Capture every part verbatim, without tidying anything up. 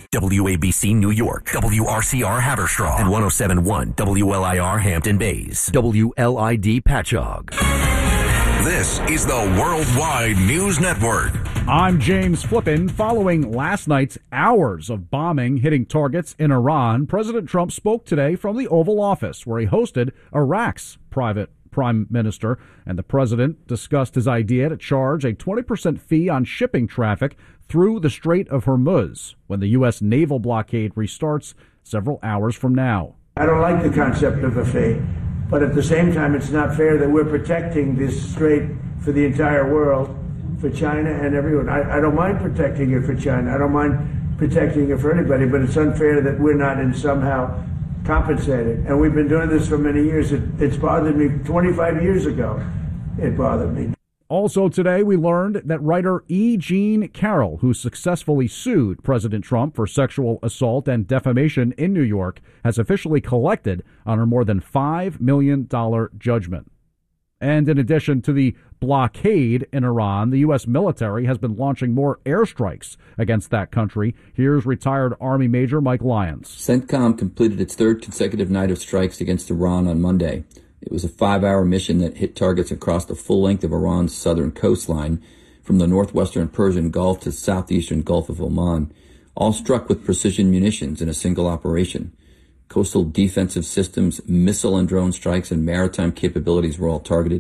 W A B C New York, W R C R Haverstraw, and one oh seven point one W L I R Hampton Bays, W L I D Patchogue. This is the Worldwide News Network. I'm James Flippin. Following last night's hours of bombing hitting targets in Iran, President Trump spoke today from the Oval Office, where he hosted Iraq's private prime minister, and the president discussed his idea to charge a twenty percent fee on shipping traffic through the Strait of Hormuz when the U S naval blockade restarts several hours from now. I don't like the concept of a fee, but at the same time, it's not fair that we're protecting this strait for the entire world, for China and everyone. I, I don't mind protecting it for China. I don't mind protecting it for anybody, but it's unfair that we're not in somehow compensated. And we've been doing this for many years. It, it's bothered me twenty-five years ago. It bothered me. Also today, we learned that writer E. Jean Carroll, who successfully sued President Trump for sexual assault and defamation in New York, has officially collected on her more than five million dollars judgment. And in addition to the blockade in Iran, the U S military has been launching more airstrikes against that country. Here's retired Army Major Mike Lyons. CENTCOM completed its third consecutive night of strikes against Iran on Monday. It was a five-hour mission that hit targets across the full length of Iran's southern coastline, from the northwestern Persian Gulf to southeastern Gulf of Oman, all struck with precision munitions in a single operation. Coastal defensive systems, missile and drone strikes, and maritime capabilities were all targeted.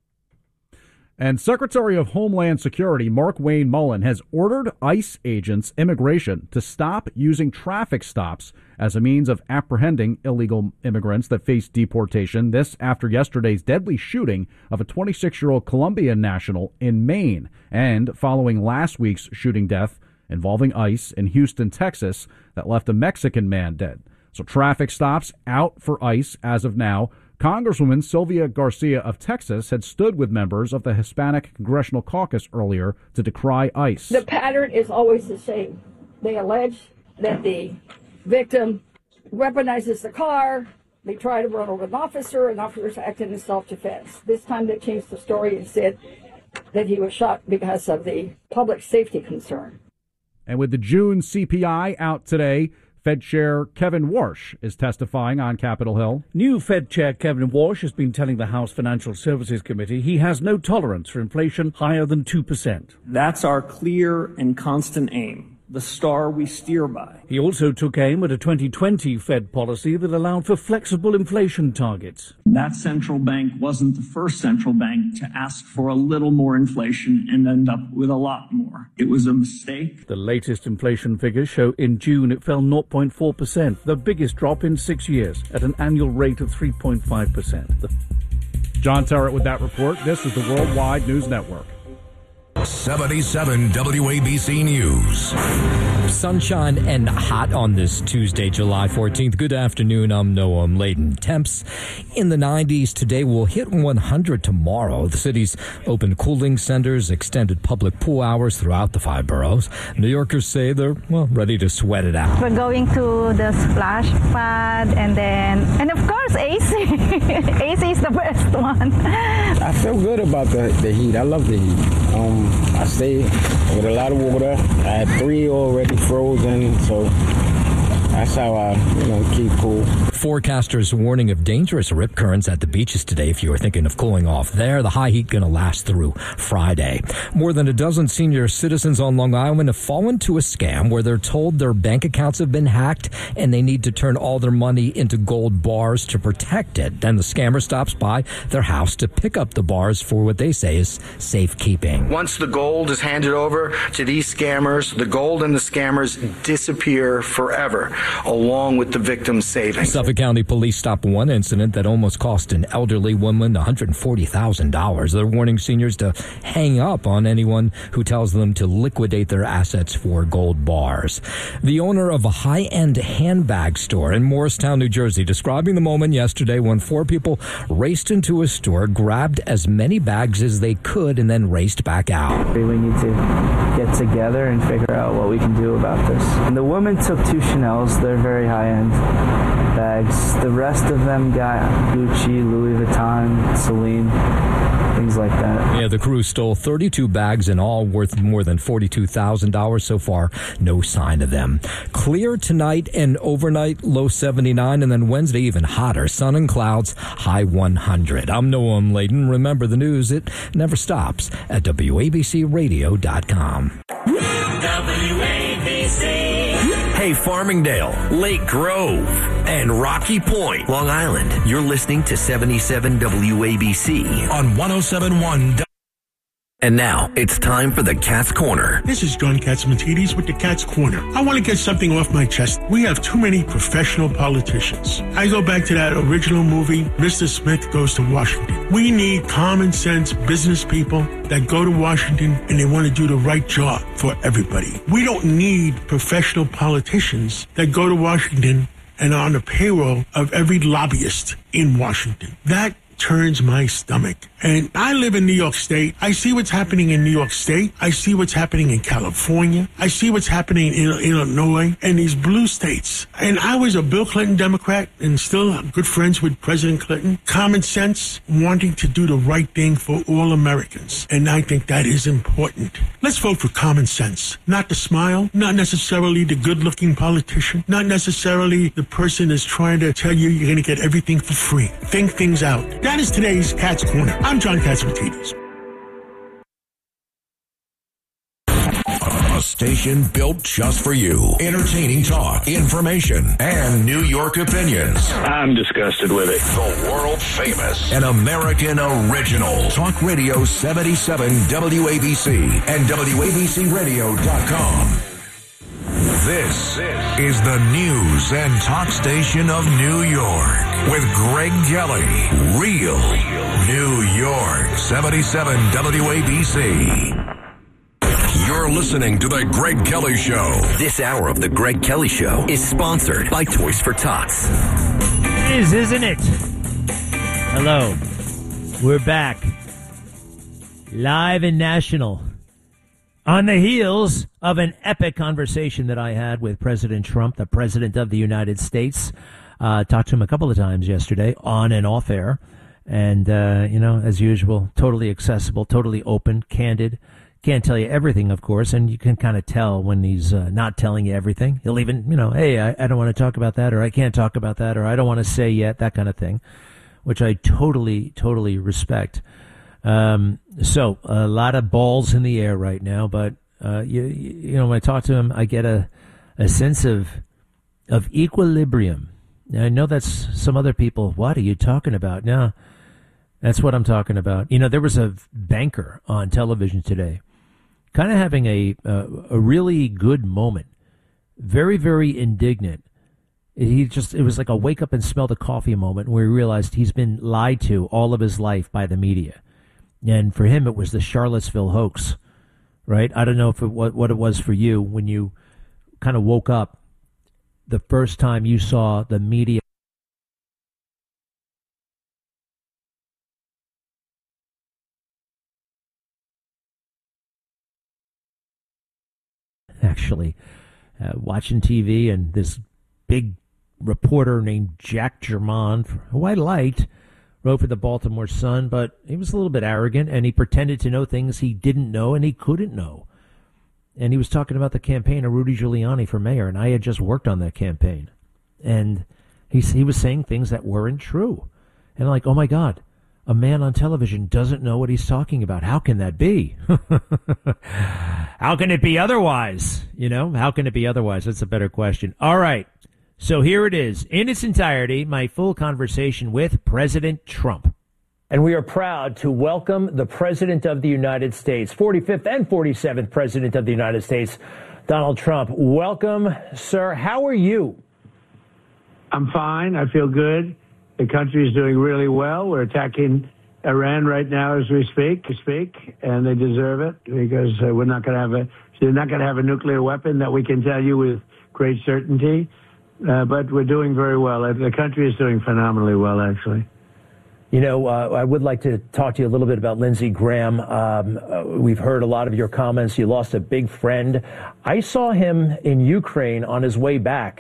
And Secretary of Homeland Security Mark Wayne Mullen has ordered ICE agents immigration to stop using traffic stops as a means of apprehending illegal immigrants that face deportation. This after yesterday's deadly shooting of a twenty-six-year-old Colombian national in Maine, and following last week's shooting death involving ICE in Houston, Texas, that left a Mexican man dead. So traffic stops out for ICE as of now. Congresswoman Sylvia Garcia of Texas had stood with members of the Hispanic Congressional Caucus earlier to decry ICE. The pattern is always the same. They allege that the victim weaponizes the car. They try to run over an officer, and officers acted in self-defense. This time they changed the story and said that he was shot because of the public safety concern. And with the June C P I out today, Fed Chair Kevin Warsh is testifying on Capitol Hill. New Fed Chair Kevin Warsh has been telling the House Financial Services Committee he has no tolerance for inflation higher than two percent. That's our clear and constant aim, the star we steer by. He also took aim at a twenty twenty Fed policy that allowed for flexible inflation targets. That central bank wasn't the first central bank to ask for a little more inflation and end up with a lot more. It was a mistake. The latest inflation figures show in June it fell zero point four percent, the biggest drop in six years, at an annual rate of three point five percent. The- John Terrett with that report. This is the Worldwide News Network. seventy-seven W A B C News. Sunshine and hot on this Tuesday, July fourteenth. Good afternoon. I'm Noam Layden. Temps in the nineties today, will hit one hundred tomorrow. The city's opened cooling centers, extended public pool hours throughout the five boroughs. New Yorkers say they're, well, ready to sweat it out. We're going to the splash pad, and then, and of course, A C. A C is the best one. I feel good about the, the heat. I love the heat. Um, I stay with a lot of water. I had three already frozen, so that's how I, you know, keep cool. Forecasters warning of dangerous rip currents at the beaches today if you are thinking of cooling off there. The high heat going to last through Friday. More than a dozen senior citizens on Long Island have fallen to a scam where they're told their bank accounts have been hacked and they need to turn all their money into gold bars to protect it. Then the scammer stops by their house to pick up the bars for what they say is safekeeping. Once the gold is handed over to these scammers, the gold and the scammers disappear forever, along with the victim's savings. Suffolk County Police stopped one incident that almost cost an elderly woman one hundred forty thousand dollars. They're warning seniors to hang up on anyone who tells them to liquidate their assets for gold bars. The owner of a high-end handbag store in Morristown, New Jersey, describing the moment yesterday when four people raced into a store, grabbed as many bags as they could, and then raced back out. We need to get together and figure out what we can do about this. And the woman took two Chanels. They're very high-end bags. The rest of them got Gucci, Louis Vuitton, Celine, things things like that. Yeah, the crew stole thirty-two bags in all, worth more than forty-two thousand dollars so far. No sign of them. Clear tonight and overnight, low seventy-nine, and then Wednesday even hotter. Sun and clouds, high one hundred. I'm Noam Layden. Remember the news, it never stops at W A B C radio dot com. W A B C. Hey, Farmingdale, Lake Grove, and Rocky Point, Long Island. You're listening to seventy-seven W A B C on one oh seven point one. And now, it's time for the Cat's Corner. This is John Catsimatidis with the Cat's Corner. I want to get something off my chest. We have too many professional politicians. I go back to that original movie, Mister Smith Goes to Washington. We need common sense business people that go to Washington and they want to do the right job for everybody. We don't need professional politicians that go to Washington and are on the payroll of every lobbyist in Washington. That turns my stomach. And I live in New York State. I see what's happening in New York State. I see what's happening in California. I see what's happening in Illinois and these blue states. And I was a Bill Clinton Democrat and still good friends with President Clinton. Common sense, wanting to do the right thing for all Americans. And I think that is important. Let's vote for common sense. Not the smile, not necessarily the good-looking politician, not necessarily the person that's trying to tell you you're going to get everything for free. Think things out. That is today's Cat's Corner. I'm John Catsimatidis. A station built just for you. Entertaining talk, information, and New York opinions. I'm disgusted with it. The world famous and American original. Talk Radio seventy-seven W A B C and W A B C radio dot com. This is the news and talk station of New York with Greg Kelly. Real New York, seventy-seven W A B C. You're listening to The Greg Kelly Show. This hour of The Greg Kelly Show is sponsored by Toys for Tots. It is, isn't it? Hello. We're back. Live and national. On the heels of an epic conversation that I had with President Trump, the President of the United States. Uh, talked to him a couple of times yesterday, on and off air. And, uh, you know, as usual, totally accessible, totally open, candid. Can't tell you everything, of course, and you can kind of tell when he's uh, not telling you everything. He'll even, you know, hey, I, I don't want to talk about that, or I can't talk about that, or I don't want to say yet, that kind of thing, which I totally, totally respect. Um, so a lot of balls in the air right now, but, uh, you, you know, when I talk to him, I get a, a sense of, of equilibrium. Now, I know that's some other people. What are you talking about? No, that's what I'm talking about. You know, there was a banker on television today, kind of having a, uh, a really good moment. Very, very indignant. He just, it was like a wake up and smell the coffee moment where he realized he's been lied to all of his life by the media. And for him, it was the Charlottesville hoax, right? I don't know if it, what, what it was for you when you kind of woke up the first time you saw the media. Actually, uh, watching T V and this big reporter named Jack Germond, who I liked, wrote for the Baltimore Sun, but he was a little bit arrogant, and he pretended to know things he didn't know and he couldn't know. And he was talking about the campaign of Rudy Giuliani for mayor, and I had just worked on that campaign. And he, he was saying things that weren't true. And I'm like, oh, my God, a man on television doesn't know what he's talking about. How can that be? How can it be otherwise? You know, how can it be otherwise? That's a better question. All right. So here it is, in its entirety, my full conversation with President Trump. And we are proud to welcome the President of the United States, forty-fifth and forty-seventh President of the United States, Donald Trump. Welcome, sir. How are you? I'm fine. I feel good. The country is doing really well. We're attacking Iran right now as we speak, speak, and they deserve it because uh, we're not going to have a they're not going to have a nuclear weapon that we can tell you with great certainty. Uh, but we're doing very well. The country is doing phenomenally well, actually. You know, uh, I would like to talk to you a little bit about Lindsey Graham. Um, uh, we've heard a lot of your comments. You lost a big friend. I saw him in Ukraine on his way back,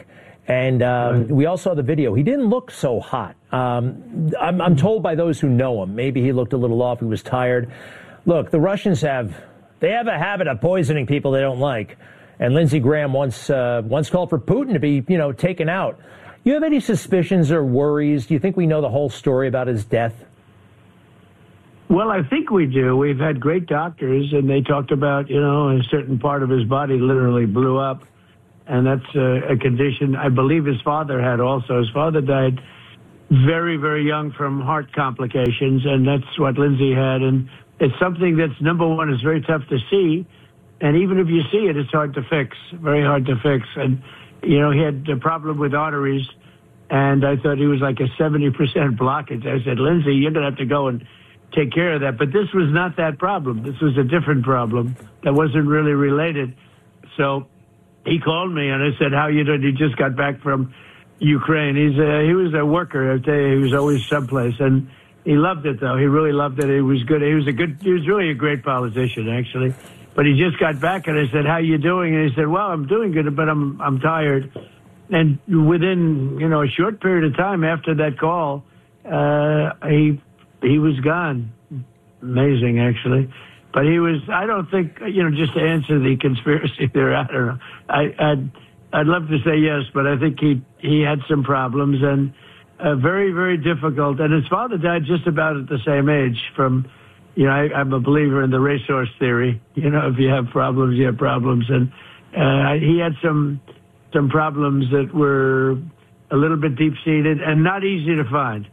And uh, we all saw the video. He didn't look so hot. Um, I'm, I'm told by those who know him, maybe he looked a little off. He was tired. Look, the Russians have they have a habit of poisoning people they don't like. And Lindsey Graham once uh, once called for Putin to be, you know, taken out. You have any suspicions or worries? Do you think we know the whole story about his death? Well, I think we do. We've had great doctors, and they talked about, you know, a certain part of his body literally blew up. And that's a, a condition I believe his father had also. His father died very, very young from heart complications, and that's what Lindsey had. And it's something that's, number one, is very tough to see. And even if you see it, it's hard to fix, very hard to fix. And, you know, he had a problem with arteries, and I thought he was like a seventy percent blockage. I said, Lindsey, you're going to have to go and take care of that. But this was not that problem. This was a different problem that wasn't really related. So he called me, and I said, how you doing? He just got back from Ukraine. He's a, he was a worker. I tell you, he was always someplace. And he loved it, though. He really loved it. He was good. He was a good, he was really a great politician, actually. But he just got back, and I said, how you doing? And he said, well, I'm doing good, but I'm I'm tired. And within, you know, a short period of time after that call, uh, he he was gone. Amazing, actually. But he was, I don't think, you know, just to answer the conspiracy theory, I don't know. I, I'd, I'd love to say yes, but I think he, he had some problems, and uh, very, very difficult. And his father died just about at the same age from, you know, I, I'm a believer in the racehorse theory. You know, if you have problems, you have problems. And uh, he had some some problems that were a little bit deep-seated and not easy to find.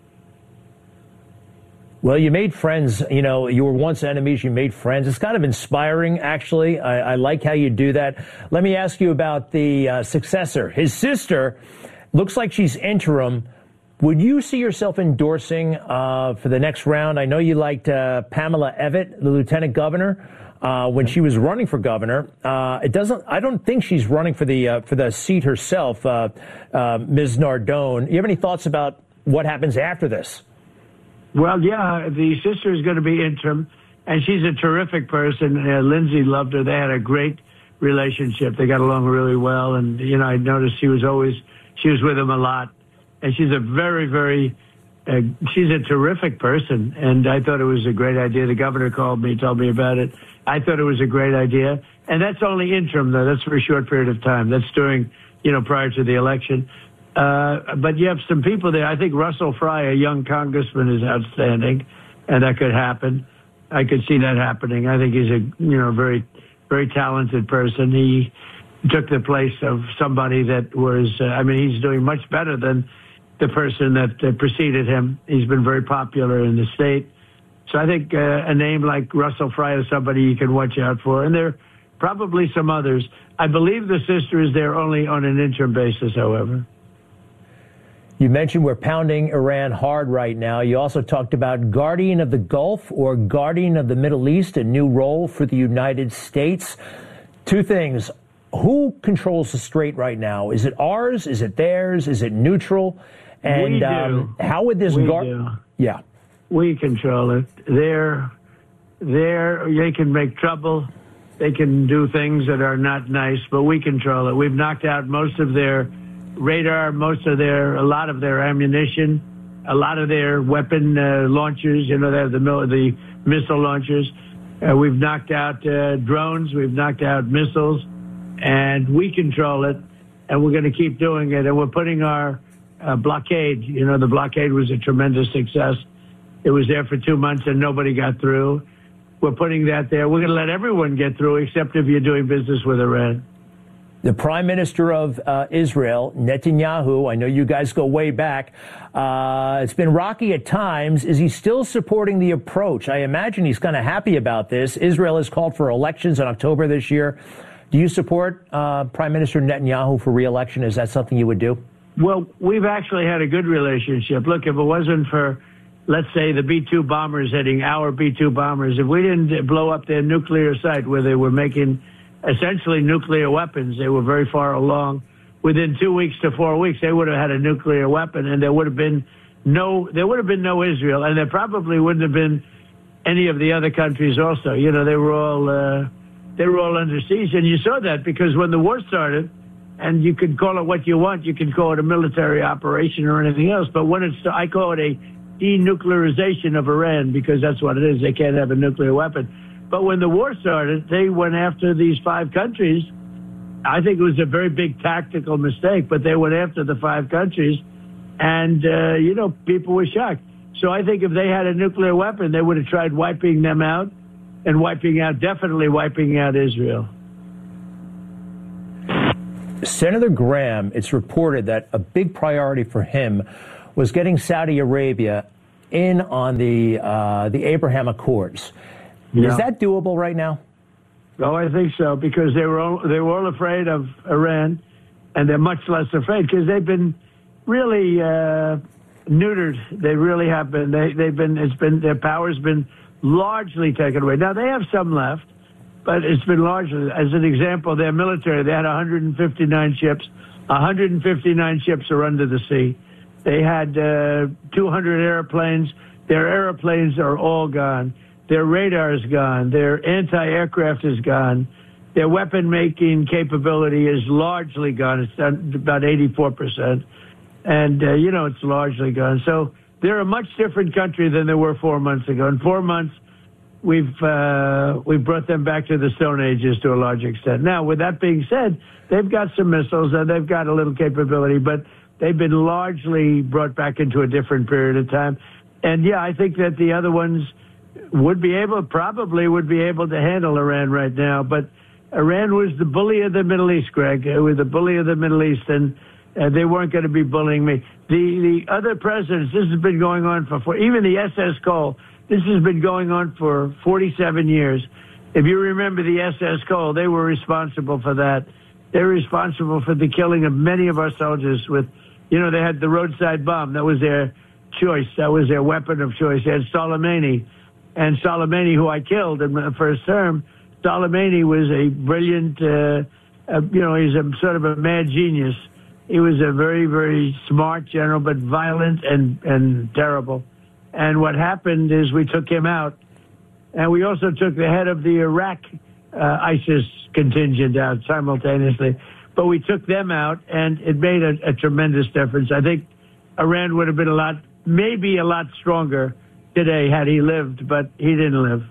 Well, you made friends. You know, you were once enemies. You made friends. It's kind of inspiring, actually. I, I like how you do that. Let me ask you about the uh, successor. His sister looks like she's interim. Would you see yourself endorsing uh, for the next round? I know you liked uh, Pamela Evitt, the lieutenant governor, uh, when she was running for governor. Uh, it doesn't. I don't think she's running for the uh, for the seat herself, uh, uh, Miz Nardone. You have any thoughts about what happens after this? Well, yeah, the sister is going to be interim, and she's a terrific person. Uh, Lindsey loved her. They had a great relationship. They got along really well, and, you know, I noticed she was always, she was with him a lot. And she's a very, very, uh, she's a terrific person, and I thought it was a great idea. The governor called me, told me about it. I thought it was a great idea. And that's only interim, though. That's for a short period of time. That's during, you know, prior to the election. Uh, but you have some people there. I think Russell Fry, a young congressman, is outstanding, and that could happen. I could see that happening. I think he's a, you know, very, very talented person. He took the place of somebody that was, uh, I mean, he's doing much better than the person that uh, preceded him. He's been very popular in the state. So I think uh, a name like Russell Fry is somebody you can watch out for. And there are probably some others. I believe the sister is there only on an interim basis, however. You mentioned we're pounding Iran hard right now. You also talked about Guardian of the Gulf or Guardian of the Middle East, a new role for the United States. Two things. Who controls the strait right now? Is it ours? Is it theirs? Is it neutral? And we do. Um, how would this we guard? do. Yeah, we control it. They're they're they can make trouble. They can do things that are not nice, but we control it. We've knocked out most of their radar, most of their, a lot of their ammunition, a lot of their weapon uh, launchers. You know, they have the the missile launchers. Uh, we've knocked out uh, drones. We've knocked out missiles. And we control it, and we're going to keep doing it. And we're putting our uh, blockade, you know, the blockade was a tremendous success. It was there for two months, and nobody got through. We're putting that there. We're going to let everyone get through, except if you're doing business with Iran. The Prime Minister of uh, Israel, Netanyahu, I know you guys go way back. Uh, it's been rocky at times. Is he still supporting the approach? I imagine he's kind of happy about this. Israel has called for elections in October this year. Do you support uh, Prime Minister Netanyahu for re-election? Is that something you would do? Well, we've actually had a good relationship. Look, if it wasn't for, let's say, the B two bombers hitting our B two bombers, if we didn't blow up their nuclear site where they were making essentially nuclear weapons, they were very far along. Within two weeks to four weeks, they would have had a nuclear weapon, and there would have been no, there would have been no Israel, and there probably wouldn't have been any of the other countries also. You know, they were all, uh, they were all under siege, and you saw that because when the war started, and you can call it what you want. You can call it a military operation or anything else. But when it's, I call it a denuclearization of Iran, because that's what it is. They can't have a nuclear weapon. But when the war started, they went after these five countries. I think it was a very big tactical mistake, but they went after the five countries, and, uh, you know, people were shocked. So I think if they had a nuclear weapon, they would have tried wiping them out and wiping out, definitely wiping out Israel. Senator Graham, it's reported that a big priority for him was getting Saudi Arabia in on the uh, the Abraham Accords. Yeah. Is that doable right now? Oh, I think so, because they were all, they were all afraid of Iran, and they're much less afraid because they've been really uh, neutered. They really have been. They, they've been. It's been their power's been largely taken away. Now they have some left, but it's been largely. As an example, their military, they had one hundred fifty-nine ships. one hundred fifty-nine ships are under the sea. They had uh, two hundred airplanes. Their airplanes are all gone. Their radar is gone. Their anti-aircraft is gone. Their weapon-making capability is largely gone. It's done about eighty-four percent. And, uh, you know, it's largely gone. So they're a much different country than they were four months ago. In four months, we've uh, we've brought them back to the Stone Ages to a large extent. Now, with that being said, they've got some missiles and they've got a little capability, but they've been largely brought back into a different period of time. And, yeah, I think that the other ones would be able, probably would be able to handle Iran right now. But Iran was the bully of the Middle East, Greg. It was the bully of the Middle East, and uh, they weren't going to be bullying me. The the other presidents, this has been going on for, for even the S S Cole, this has been going on for forty-seven years. If you remember the S S Cole, they were responsible for that. They were responsible for the killing of many of our soldiers with, you know, they had the roadside bomb. That was their choice. That was their weapon of choice. They had Soleimani. And Soleimani, who I killed in my first term, Soleimani was a brilliant, uh, uh, you know, he's a sort of a mad genius. He was a very, very smart general, but violent and, and terrible. And what happened is we took him out. And we also took the head of the Iraq uh, ISIS contingent out simultaneously. But we took them out, and it made a, a tremendous difference. I think Iran would have been a lot, maybe a lot stronger today had he lived, but he didn't live.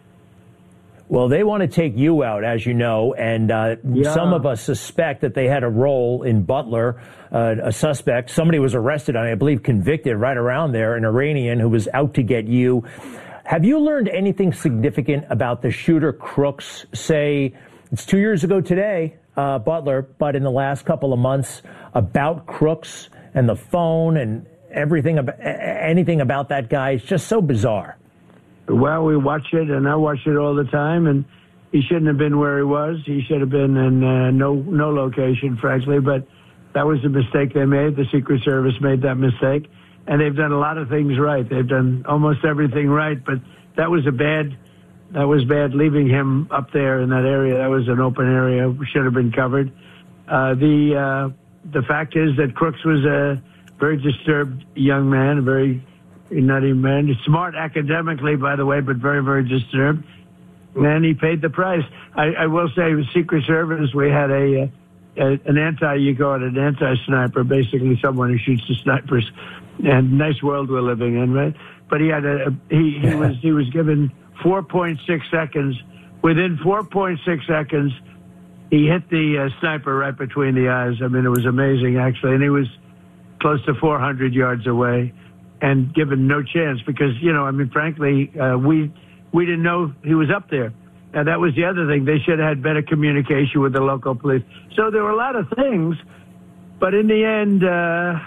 Well, they want to take you out, as you know, and uh, Yeah. some of us suspect that they had a role in Butler, uh, a suspect. Somebody was arrested, I believe convicted right around there, an Iranian who was out to get you. Have you learned anything significant about the shooter Crooks, say, it's two years ago today, uh, Butler, but in the last couple of months, about Crooks and the phone and everything about anything about that guy? It's just so bizarre. Well, we watch it, and I watch it all the time, and he shouldn't have been where he was. He should have been in uh, no no location, frankly, but that was a mistake they made. The Secret Service made that mistake, and they've done a lot of things right. They've done almost everything right, but that was a bad, that was bad leaving him up there in that area. That was an open area, should have been covered. Uh, the uh, the fact is that Crooks was a very disturbed young man, a very nutty man. He's smart academically, by the way, but very, very disturbed. And he paid the price. I, I will say, with Secret Service, we had a, a an anti, you call it an anti-sniper, basically someone who shoots the snipers. And nice world we're living in, right? But he had a, he, he was he was given four point six seconds. Within four point six seconds, he hit the uh, sniper right between the eyes. I mean, it was amazing, actually. And he was close to four hundred yards away and given no chance because, you know, I mean, frankly, uh, we we didn't know he was up there. And that was the other thing. They should have had better communication with the local police. So there were a lot of things, but in the end, uh,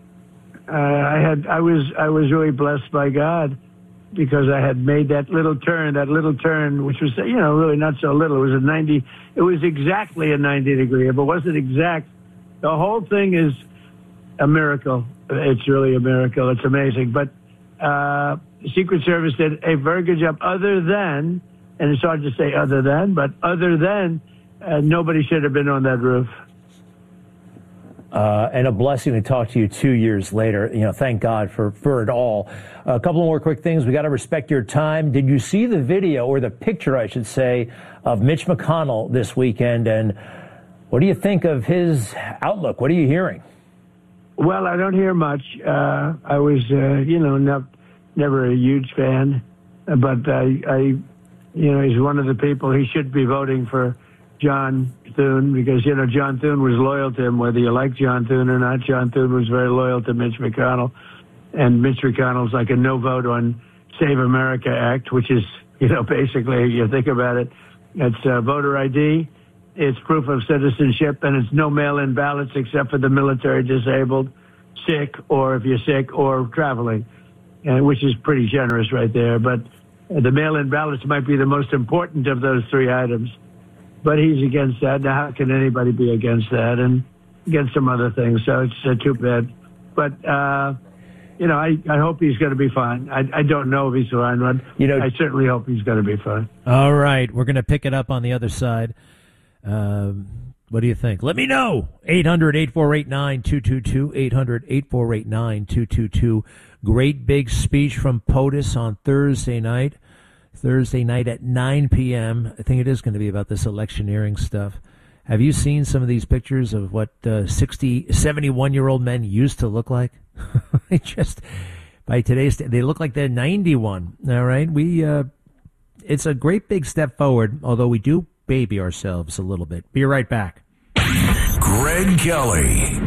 uh, I had I was I was really blessed by God because I had made that little turn, that little turn, which was, you know, really not so little. It was a ninety. It was exactly a ninety degree. If it wasn't exact, the whole thing is a miracle. It's really a miracle. It's amazing. But uh, Secret Service did a very good job other than, and it's hard to say other than, but other than, uh, nobody should have been on that roof. Uh, and a blessing to talk to you two years later. You know, thank God for, for it all. A couple more quick things. We got to respect your time. Did you see the video, or the picture, I should say, of Mitch McConnell this weekend? And What do you think of his outlook? What are you hearing? Well, I don't hear much. Uh, I was, uh, you know, not, never a huge fan, but I, I, you know, he's one of the people. He should be voting for John Thune because, you know, John Thune was loyal to him, whether you like John Thune or not. John Thune was very loyal to Mitch McConnell, and Mitch McConnell's like a no vote on Save America Act, which is, you know, basically, you think about it, it's uh, voter I D, it's proof of citizenship, and it's no mail-in ballots except for the military disabled, sick, or if you're sick, or traveling, uh, which is pretty generous right there. But uh, the mail-in ballots might be the most important of those three items. But he's against that. Now, how can anybody be against that? And against some other things, so it's uh, too bad. But, uh, you know, I, I hope he's going to be fine. I, I don't know if he's fine, but you know, I certainly hope he's going to be fine. All right. We're going to pick it up on the other side. Um, what do you think? Let me know. eight hundred, eight four eight, nine two two two. eight hundred, eight four eight, nine two two two. Great big speech from POTUS on Thursday night. Thursday night at nine p.m. I think it is going to be about this electioneering stuff. Have you seen some of these pictures of what uh, sixty, seventy-one-year-old men used to look like? They just, by today's, they look like they're ninety-one. All right, we, uh, it's a great big step forward, although we do baby ourselves a little bit. Be right back. Greg Kelly.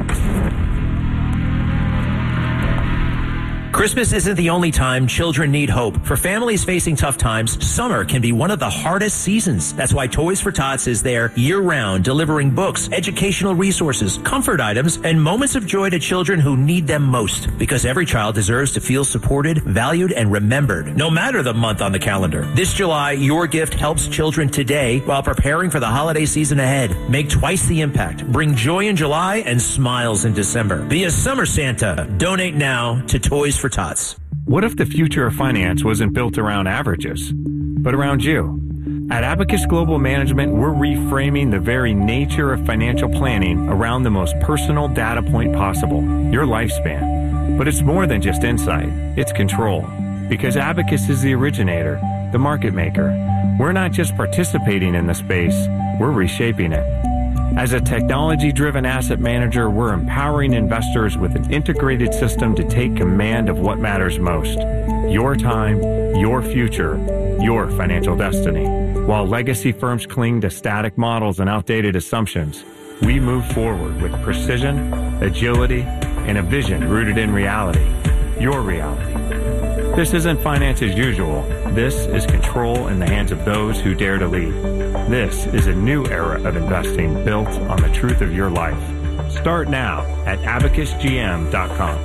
Christmas isn't the only time children need hope. For families facing tough times, summer can be one of the hardest seasons. That's why Toys for Tots is there year-round, delivering books, educational resources, comfort items, and moments of joy to children who need them most. Because every child deserves to feel supported, valued, and remembered, no matter the month on the calendar. This July, your gift helps children today while preparing for the holiday season ahead. Make twice the impact. Bring joy in July and smiles in December. Be a summer Santa. Donate now to Toys for Tots. What if the future of finance wasn't built around averages, but around you? At Abacus Global Management, we're reframing the very nature of financial planning around the most personal data point possible, your lifespan. But it's more than just insight, it's control. Because Abacus is the originator, the market maker. We're not just participating in the space, we're reshaping it. As a technology-driven asset manager, we're empowering investors with an integrated system to take command of what matters most. Your time, your future, your financial destiny. While legacy firms cling to static models and outdated assumptions, we move forward with precision, agility, and a vision rooted in reality. Your reality. This isn't finance as usual. This is control in the hands of those who dare to lead. This is a new era of investing built on the truth of your life. Start now at abacus g m dot com.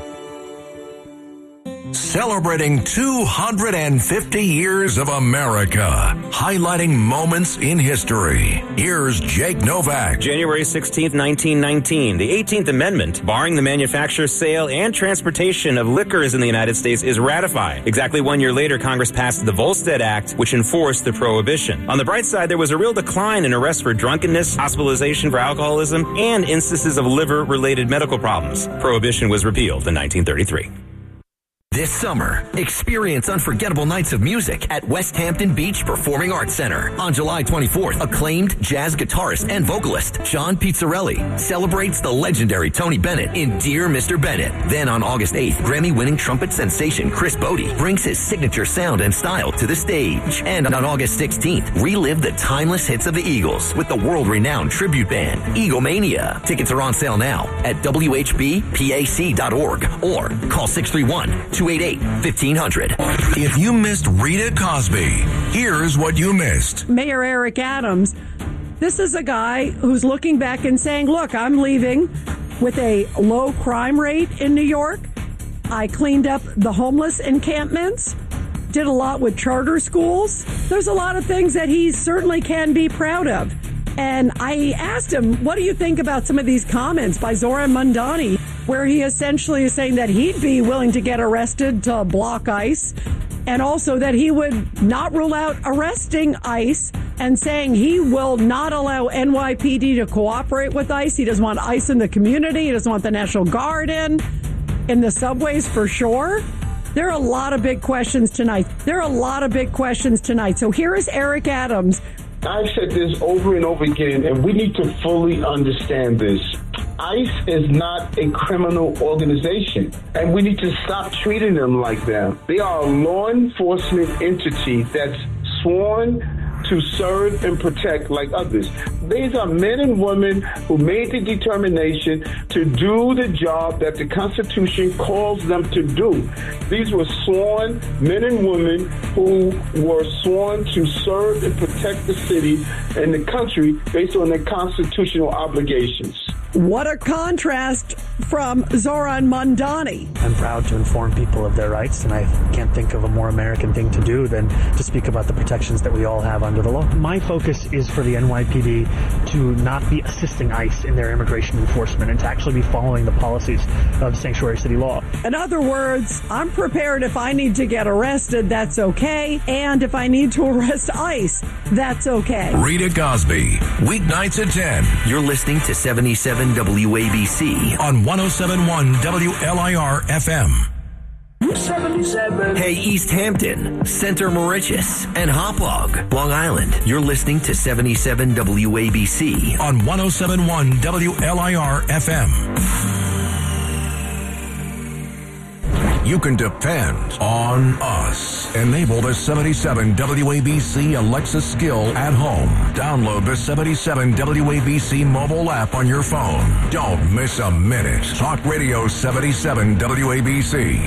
Celebrating two hundred fifty years of America, highlighting moments in history. Here's Jake Novak. January sixteenth, nineteen nineteen, the eighteenth Amendment, barring the manufacture, sale, and transportation of liquors in the United States, is ratified. Exactly one year later, Congress passed the Volstead Act, which enforced the prohibition. On the bright side, there was a real decline in arrests for drunkenness, hospitalization for alcoholism, and instances of liver-related medical problems. Prohibition was repealed in nineteen thirty-three. This summer, experience unforgettable nights of music at West Hampton Beach Performing Arts Center. On July twenty-fourth, acclaimed jazz guitarist and vocalist John Pizzarelli celebrates the legendary Tony Bennett in Dear Mister Bennett. Then on August eighth, Grammy-winning trumpet sensation Chris Bodie brings his signature sound and style to the stage. And on August sixteenth, relive the timeless hits of the Eagles with the world-renowned tribute band, Eaglemania. Tickets are on sale now at w h b pac dot org or call six three one, two eight eight, fifteen hundred. If you missed Rita Cosby, here's what you missed. Mayor Eric Adams, this is a guy who's looking back and saying, look, I'm leaving with a low crime rate in New York. I cleaned up the homeless encampments, did a lot with charter schools. There's a lot of things that he certainly can be proud of. And I asked him, what do you think about some of these comments by Zoran Mandani, where he essentially is saying that he'd be willing to get arrested to block ICE, and also that he would not rule out arresting ICE, and saying he will not allow N Y P D to cooperate with ICE. He doesn't want ICE in the community. He doesn't want the National Guard in, in the subways for sure. There are a lot of big questions tonight. There are a lot of big questions tonight. So here is Eric Adams I've said this over and over again, and we need to fully understand this. ICE is not a criminal organization, and we need to stop treating them like that. They are a law enforcement entity that's sworn to serve and protect like others. These are men and women who made the determination to do the job that the Constitution calls them to do. These were sworn men and women who were sworn to serve and protect the city and the country based on their constitutional obligations. What a contrast from Zoran Mondani. I'm proud to inform people of their rights, and I can't think of a more American thing to do than to speak about the protections that we all have under the law. My focus is for the N Y P D to not be assisting ICE in their immigration enforcement and to actually be following the policies of sanctuary city law. In other words, I'm prepared if I need to get arrested, that's okay. And if I need to arrest ICE, that's okay. Rita Cosby, weeknights at ten. You're listening to seventy-seven W A B C on one oh seven point one W L I R F M. seventy-seven. Hey, East Hampton, Center Mauritius, and Hauppauge, Long Island. You're listening to seventy-seven W A B C on one oh seven point one W L I R F M. You can depend on us. Enable the seventy-seven W A B C Alexa skill at home. Download the seventy-seven W A B C mobile app on your phone. Don't miss a minute. Talk Radio seventy-seven W A B C.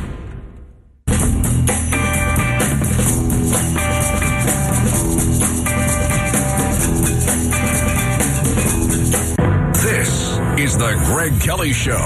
This is the Greg Kelly Show.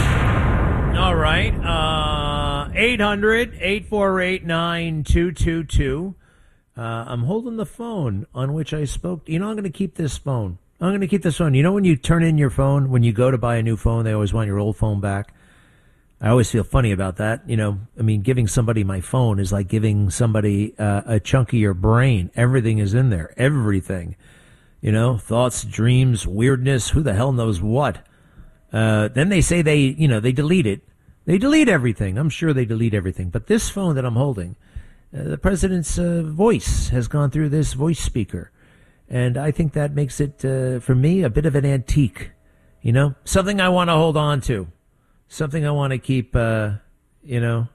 All right. Uh, eight hundred, eight four eight, nine two two two. Uh, I'm holding the phone on which I spoke. You know, I'm going to keep this phone. I'm going to keep this phone. You know, when you turn in your phone, when you go to buy a new phone, they always want your old phone back. I always feel funny about that. You know, I mean, giving somebody my phone is like giving somebody uh, a chunk of your brain. Everything is in there. Everything. You know, thoughts, dreams, weirdness, who the hell knows what. Uh, then they say they, you know, they delete it. They delete everything. I'm sure they delete everything. But this phone that I'm holding, uh, the president's uh, voice has gone through this voice speaker. And I think that makes it, uh, for me, a bit of an antique. You know, something I want to hold on to. Something I want to keep, uh, you know,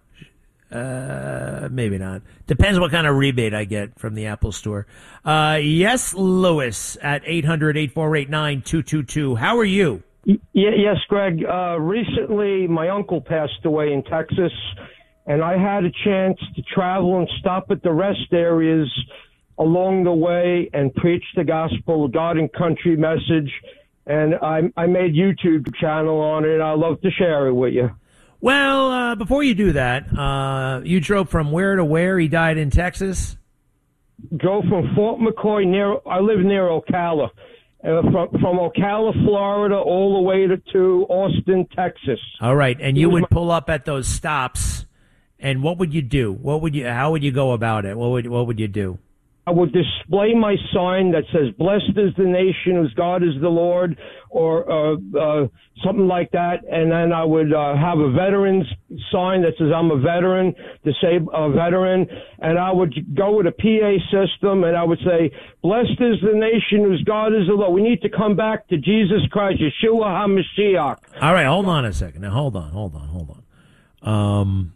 uh, maybe not. Depends what kind of rebate I get from the Apple Store. Uh, yes, Lewis at eight hundred, eight four eight, nine two two two. How are you? Yeah, yes, Greg. Uh, recently, my uncle passed away in Texas, and I had a chance to travel and stop at the rest areas along the way and preach the gospel, God and country message. And I, I made a YouTube channel on it. I'd love to share it with you. Well, uh, before you do that, uh, you drove from where to where? He died in Texas? Drove from Fort McCoy near, I live near Ocala. Uh, from, from Ocala, Florida, all the way to, to Austin, Texas. All right. And you would pull up at those stops. And what would you do? What would you, how would you go about it? What would, what would you do? I would display my sign that says, "Blessed is the nation whose God is the Lord," or uh, uh, something like that. And then I would uh, have a veteran's sign that says, "I'm a veteran," to say a veteran. And I would go with a P A system and I would say, "Blessed is the nation whose God is the Lord." We need to come back to Jesus Christ, Yeshua HaMashiach. All right, hold on a second. Now, hold on, hold on, hold on. Um...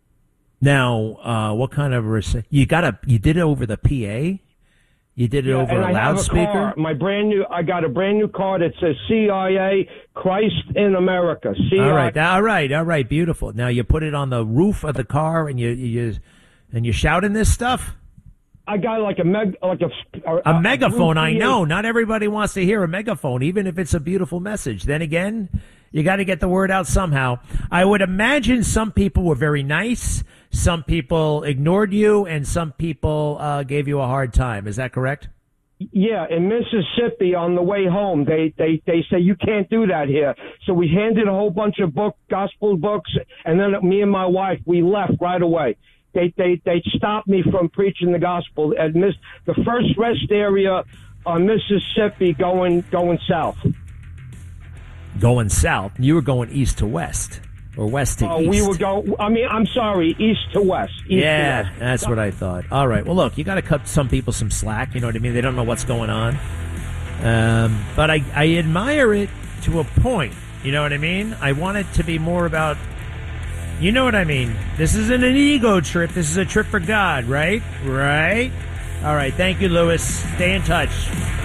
Now, uh, what kind of rec- you got a you did it over the P A? You did it yeah, over and a I loudspeaker? Have a car. My brand new I got a brand new car that says C I A, Christ in America. C I A. All right, all right, all right, beautiful. Now you put it on the roof of the car and you you and you're shouting this stuff? I got like a meg like a a, a megaphone. A I know. Not everybody wants to hear a megaphone, even if it's a beautiful message. Then again, you got to get the word out somehow. I would imagine some people were very nice. Some people ignored you, and some people uh, gave you a hard time. Is that correct? Yeah, in Mississippi on the way home, they, they, they say you can't do that here. So we handed a whole bunch of book, gospel books, and then me and my wife, we left right away. They they they stopped me from preaching the gospel at Miss, the first rest area on Mississippi going going south. Going south? You were going east to west. Or west to uh, east. We would go, I mean, I'm sorry, east to west. East yeah, to west. that's what I thought. All right. Well, look, you got to cut some people some slack. You know what I mean? They don't know what's going on. Um, but I, I admire it to a point. You know what I mean? I want it to be more about, you know what I mean? This isn't an ego trip. This is a trip for God, right? Right? All right. Thank you, Lewis. Stay in touch.